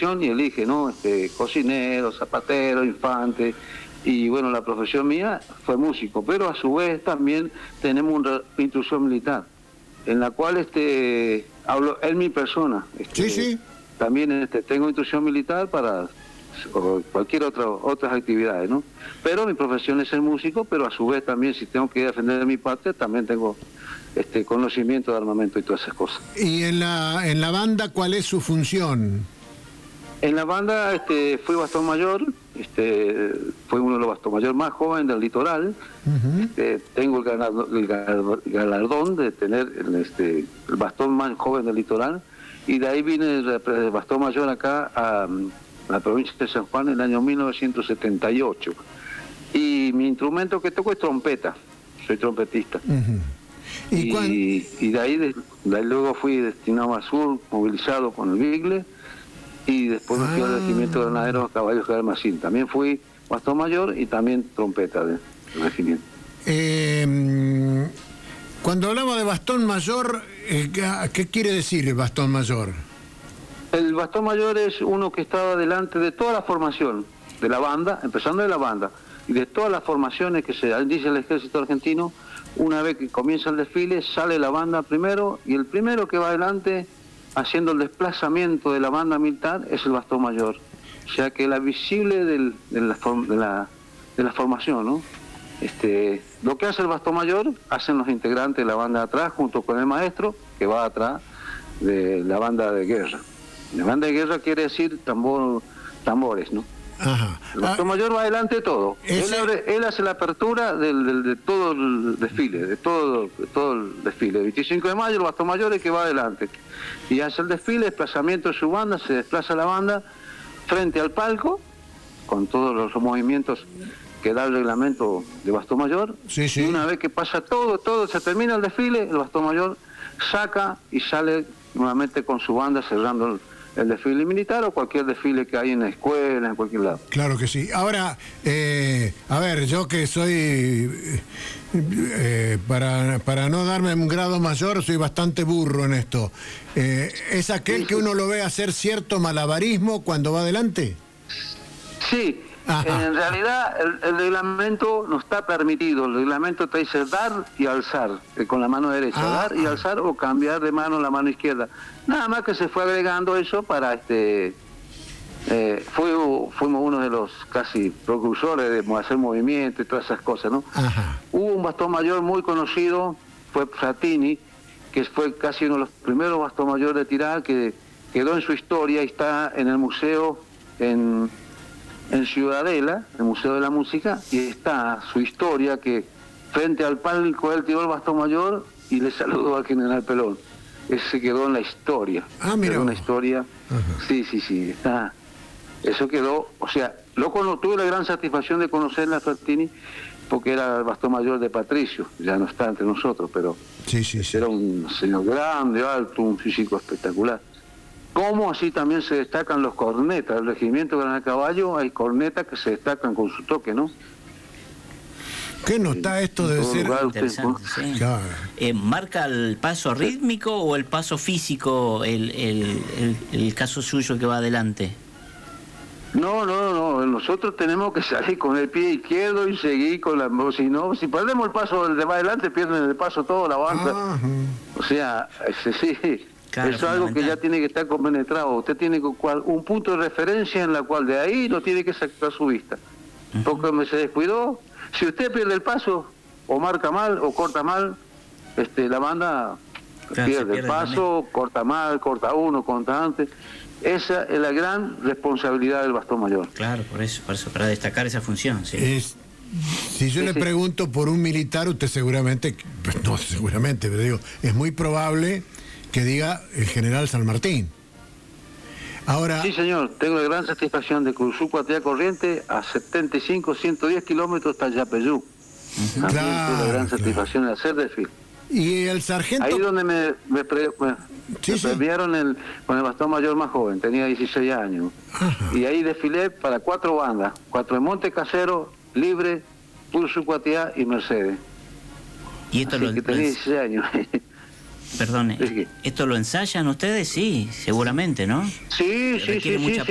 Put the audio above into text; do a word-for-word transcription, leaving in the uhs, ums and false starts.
profesión y elige, ¿no? Este, cocinero, zapatero, infante. Y bueno, la profesión mía fue músico, pero a su vez también tenemos una instrucción militar, en la cual este hablo en mi persona. Este, sí, sí. También este, tengo instrucción militar para o cualquier otra otras actividades, ¿no? Pero mi profesión es ser músico, pero a su vez también, si tengo que defender mi patria, también tengo este conocimiento de armamento y todas esas cosas. ¿Y en la en la banda cuál es su función? En la banda este, fui bastón mayor, este, fui uno de los bastón mayor más jóvenes del litoral. Uh-huh. este, tengo el galardón, el galardón de tener este, el bastón más joven del litoral, y de ahí vine el, el bastón mayor acá a, a la provincia de San Juan en el año mil novecientos setenta y ocho. Y mi instrumento que toco es trompeta, soy trompetista. Uh-huh. ¿Y, y, y de, ahí, de, de ahí luego fui destinado al sur, movilizado con el Bigle. Y después me fui ah. al regimiento de granaderos a Caballos de Almacín. También fui bastón mayor y también trompeta del regimiento. Eh, cuando hablamos de bastón mayor, ¿qué quiere decir el bastón mayor? El bastón mayor es uno que estaba delante de toda la formación de la banda, empezando de la banda, y de todas las formaciones que se dice el ejército argentino. Una vez que comienza el desfile, sale la banda primero, y el primero que va adelante haciendo el desplazamiento de la banda militar es el bastón mayor, o sea que la visible del, de, la form, de, la, de la formación, ¿no? Este, lo que hace el bastón mayor hacen los integrantes de la banda de atrás junto con el maestro que va atrás de la banda de guerra. La banda de guerra quiere decir tambor, tambores, ¿no? Ajá. El bastón ah, mayor va adelante de todo. Ese... Él, abre, él hace la apertura del, del, de todo el desfile, de todo, de todo el desfile. El veinticinco de mayo el bastón mayor es que va adelante. Y hace el desfile, desplazamiento de su banda, se desplaza la banda frente al palco, con todos los movimientos que da el reglamento de bastón mayor. Sí, sí. Y una vez que pasa todo, todo, se termina el desfile, el bastón mayor saca y sale nuevamente con su banda cerrando el el desfile militar o cualquier desfile que hay en la escuela, en cualquier lado. Claro que sí. Ahora, eh, a ver, yo que soy, eh, eh, para, para no darme un grado mayor, soy bastante burro en esto. Eh, ¿Es aquel sí, que sí. uno lo ve hacer cierto malabarismo cuando va adelante? Sí. Ajá. En realidad el, el reglamento no está permitido, el reglamento te dice dar y alzar, eh, con la mano derecha, ah, dar y alzar o cambiar de mano la mano izquierda. Nada más que se fue agregando eso para este, eh, fue, fuimos uno de los casi precursores de hacer movimiento y todas esas cosas, ¿no? Ajá. Hubo un bastón mayor muy conocido, fue Fratini, que fue casi uno de los primeros bastón mayor de tirar, que quedó en su historia y está en el museo en... en Ciudadela, el Museo de la Música, y está su historia que frente al palco él tiró el bastón mayor y le saludó al general Pelón. Ese quedó en la historia. Ah, mira. Quedó una historia. Uh-huh. Sí, sí, sí, está. Eso quedó, o sea, lo cono, tuve la gran satisfacción de conocerla a Frattini porque era el bastón mayor de Patricio, ya no está entre nosotros, pero sí, sí, sí. Era un señor grande, alto, un físico espectacular. Como así también se destacan los cornetas, el regimiento Gran Caballo, hay cornetas que se destacan con su toque, ¿no? ¿Qué nota esto debe ser? Interesante, sí. Claro. Eh, ¿Marca el paso rítmico o el paso físico el, el, el, el caso suyo que va adelante? No, no, no, nosotros tenemos que salir con el pie izquierdo y seguir con la... Si no, si perdemos el paso del de va adelante, pierden el paso toda la banda. Ah, o sea, ese, sí... Claro, eso es algo que ya tiene que estar compenetrado. Usted tiene un punto de referencia en la cual de ahí no tiene que sacar su vista. Uh-huh. Porque se descuidó. Si usted pierde el paso, o marca mal, o corta mal, este, la banda claro, pierde, pierde el paso, también. corta mal, corta uno, corta antes. Esa es la gran responsabilidad del bastón mayor. Claro, por eso, por eso para destacar esa función. Sí. Es, si yo sí, le sí. pregunto por un militar, usted seguramente, pues no seguramente, pero digo, es muy probable que diga el general San Martín. Ahora... Sí, señor, tengo la gran satisfacción de cruzar Cuatía Corriente a setenta y cinco, ciento diez kilómetros hasta Yapeyú. Uh-huh. También claro, tuve la gran claro. satisfacción de hacer desfile. Y el sargento... Ahí donde me, me, pre, me, sí, me sí. premiaron el, con el bastón mayor más joven, tenía dieciséis años. Ajá. Y ahí desfilé para cuatro bandas, cuatro de Monte Casero, Libre, Pulso Cuatía y Mercedes. Y esto Así lo que tenía dieciséis años. Perdone, ¿esto lo ensayan ustedes? Sí, seguramente, ¿no? Sí, sí, sí, sí, sí.